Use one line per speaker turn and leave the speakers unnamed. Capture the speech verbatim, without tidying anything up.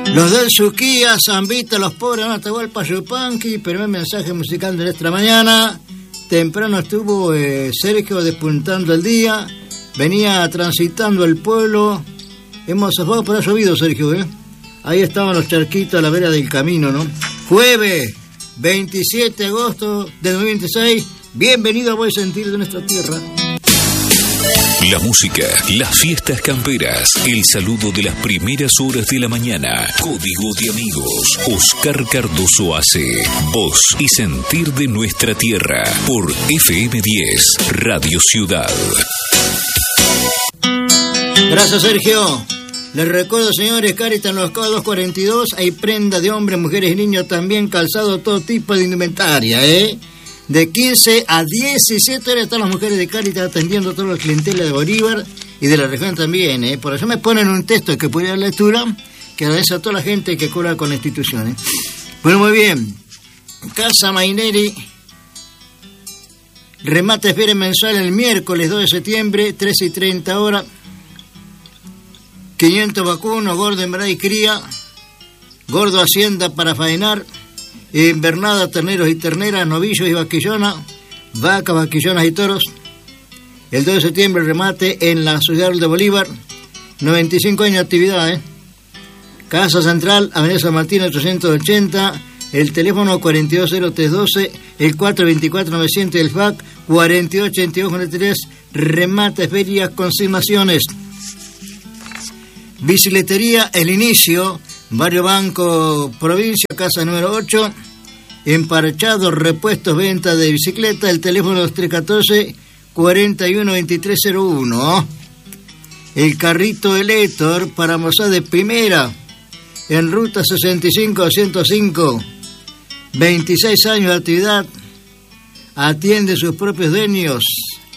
Los del Suquía, Zambita, los pobres, Atahualpa, Yupanqui, primer mensaje musical de nuestra mañana. Temprano estuvo eh, Sergio despuntando el día, venía transitando el pueblo. Hemos zafado por ha llovido, Sergio, ¿eh? Ahí estaban los charquitos a la vera del camino, ¿no? Jueves, veintisiete de agosto de dos mil veintiséis. Bienvenido a Buen Sentir de nuestra tierra.
La música, las fiestas camperas, el saludo de las primeras horas de la mañana. Código de amigos. Oscar Cardoso hace Voz y Sentir de nuestra tierra por F M diez, Radio Ciudad.
Gracias, Sergio. Les recuerdo, señores, Cáritas en los Caos doscientos cuarenta y dos, hay prenda de hombres, mujeres y niños, también calzado, todo tipo de indumentaria, ¿eh? De quince a diecisiete horas están las mujeres de Cáritas atendiendo a toda la clientela de Bolívar y de la región también, ¿eh? Por eso me ponen un texto que puede dar lectura, que agradece a toda la gente que colabora con la institución, ¿eh? Bueno, muy bien. Casa Maineri, remate feria mensual el miércoles dos de septiembre, trece y treinta horas. quinientos vacunos, gordo en verdad y cría, gordo hacienda para faenar, invernada, terneros y terneras, novillos y vaquillona, vacas, vaquillonas y toros. El dos de septiembre remate en la ciudad de Bolívar, noventa y cinco años de actividad, ¿eh? Casa Central, Avenida San Martín ochocientos ochenta, el teléfono cuarenta y dos cero tres doce, el cuatro veinticuatro novecientos y el F A C cuarenta y ocho ochenta y dos cuarenta y tres, remate, ferias, consignaciones. Bicicletería El Inicio, Barrio Banco, Provincia, casa número ocho, emparchados, repuestos, venta de bicicleta, el teléfono dos tres uno cuatro, cuarenta y uno veintitrés cero uno. El carrito del Héctor para almorzar de primera, en ruta sesenta y cinco doscientos cinco, veintiséis años de actividad, atiende sus propios dueños,